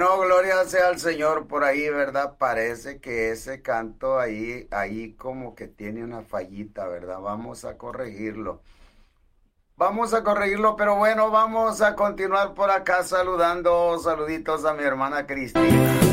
Bueno, gloria sea al Señor por ahí, ¿verdad? Parece que ese canto ahí como que tiene una fallita, ¿verdad? Vamos a corregirlo. Vamos a corregirlo, pero bueno, vamos a continuar por acá saludando, saluditos a mi hermana Cristina.